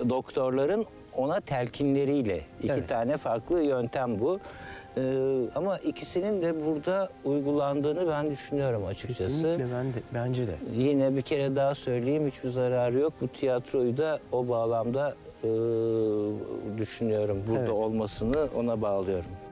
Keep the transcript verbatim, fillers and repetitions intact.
doktorların ona telkinleriyle. İki Evet. tane farklı yöntem bu. Ee, ama ikisinin de burada uygulandığını ben düşünüyorum açıkçası. Kesinlikle ben de, bence de. Yine bir kere daha söyleyeyim, hiçbir zararı yok. Bu tiyatroyu da o bağlamda e, düşünüyorum. Burada Evet. olmasını ona bağlıyorum.